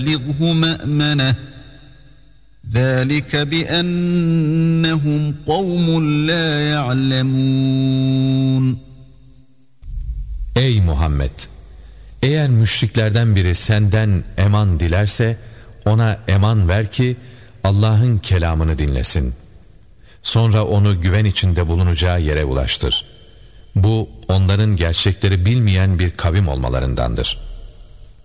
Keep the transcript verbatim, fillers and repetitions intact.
بلغه مأمنه ذلك بأنهم قوم لا يعلمون. Ey Muhammed! Eğer müşriklerden biri senden eman dilerse ona eman ver ki Allah'ın kelamını dinlesin. Sonra onu güven içinde bulunacağı yere ulaştır. Bu onların gerçekleri bilmeyen bir kavim olmalarındandır.